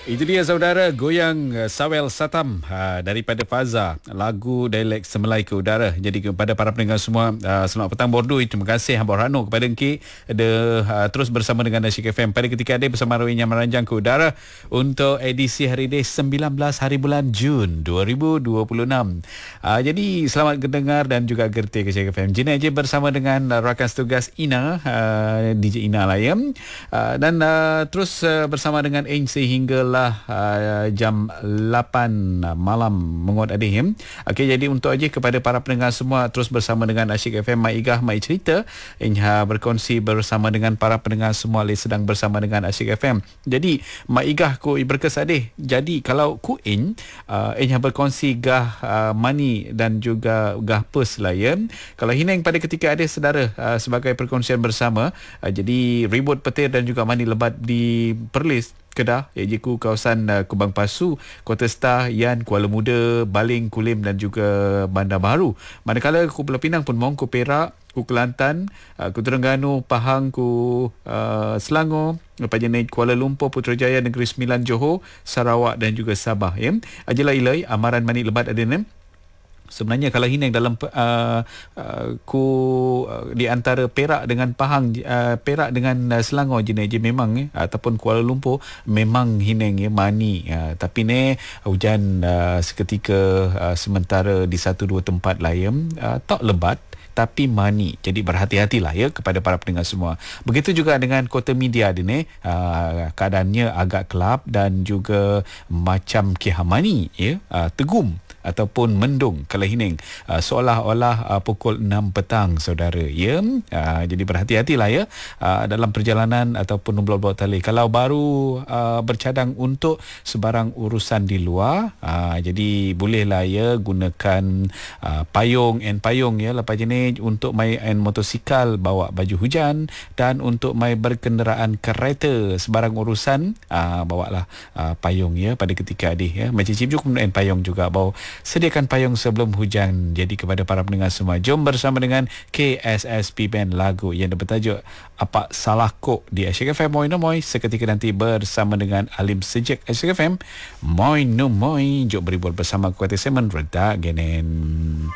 Itu dia saudara, goyang Sawel Satam daripada Faza, lagu dialek Semelai ke udara. Jadi kepada para pendengar semua, selamat petang Bordui. Terima kasih hamba rano kepada Engki terus bersama dengan Asyik FM pada ketika ada bersama Rawi yang meranjang ke udara untuk edisi hari ini 19 hari bulan Jun 2026. Jadi selamat mendengar dan juga gerti ke Asyik FM. Jina aja bersama dengan rakan setugas Ina, DJ Ina Layam, dan terus bersama dengan Eng sehinggalah jam 8 malam menguat adihim. Okey, jadi untuk aja kepada para pendengar semua terus bersama dengan Asyik FM Mai Igah Mai Cerita, Engha berkongsi bersama dengan para pendengar semua sedang bersama dengan Asyik FM. Jadi Mai Igah ku berkes adih. Jadi kalau ku Engha berkongsi gah money dan juga gah pers lah ya. Kalau hineng pada ketika ada saudara sebagai perkongsian bersama, jadi ribut petir dan juga mani lebat di Perlis Kedah, iaitu kawasan Kubang Pasu, Kota Star, Yan, Kuala Muda, Baling, Kulim dan juga Bandar Baru. Manakala ku Pulau Pinang pun mong ku Perak, ku Kelantan, ku Terengganu, Pahang, ku Selangor, lepas je naik Kuala Lumpur, Putrajaya, Negeri Sembilan, Johor, Sarawak dan juga Sabah. Ya. Ajalah ilai, amaran mani lebat ada nem. Sebenarnya kalau hineng dalam di antara Perak dengan Pahang, Perak dengan Selangor je memang ataupun Kuala Lumpur memang hineng mani, tapi ne hujan seketika sementara di satu dua tempat lain tak lebat tapi mani. Jadi berhati-hatilah ya kepada para pendengar semua. Begitu juga dengan Kota Media ni, keadaannya agak kelap dan juga macam kihamani ya, tegum ataupun mendung kalau hineng, seolah-olah pukul 6 petang saudara ya. Jadi berhati-hatilah ya dalam perjalanan ataupun bulan-bulan tali kalau baru bercadang untuk sebarang urusan di luar. Jadi bolehlah ya gunakan payung ya, lepas jenis untuk main motosikal bawa baju hujan, dan untuk main berkenderaan kereta sebarang urusan bawalah payung ya pada ketika adih ya. Macam cip juga gunakan payung juga, bawa sediakan payung sebelum hujan. Jadi kepada para pendengar semua, jom bersama dengan KSSP Band, lagu yang bertajuk Apa Salah Kok di Asyik FM Moi No Moi. Seketika nanti bersama dengan Alim Sejak Asyik FM Moi No Moi. Jom beribul bersama kuat semen Reda Genen.